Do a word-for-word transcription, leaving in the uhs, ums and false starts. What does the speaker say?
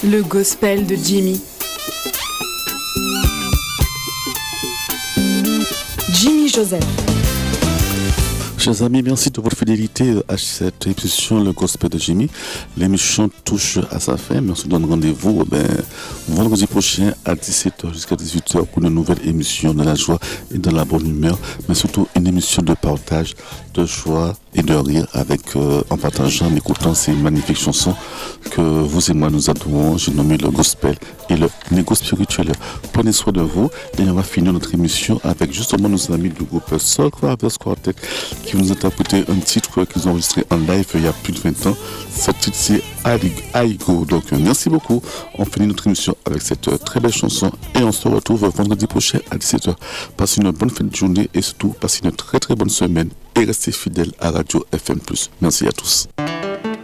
le gospel de Jimmy. Jimmy Joseph. Chers amis, merci de votre fidélité à cette émission, le Gospel de Jimmy. L'émission touche à sa fin, mais on se donne rendez-vous ben, vendredi prochain à dix-sept heures jusqu'à dix-huit heures pour une nouvelle émission dans la joie et dans la bonne humeur, mais surtout une émission de partage, de joie et de rire avec, euh, en partageant, en écoutant ces magnifiques chansons que vous et moi nous adorons. J'ai nommé le Gospel et le négo spirituel. Prenez soin de vous et on va finir notre émission avec justement nos amis du groupe Soul Harvest Quartet qui nous interprété un titre qu'ils ont enregistré en live il y a plus de vingt ans. Ce titre c'est Aigo. Donc merci beaucoup. On finit notre émission avec cette très belle chanson et on se retrouve vendredi prochain à dix-sept heures. Passez une bonne fin de journée et surtout passez une très très bonne semaine et restez fidèles à Radio F M plus. Merci à tous.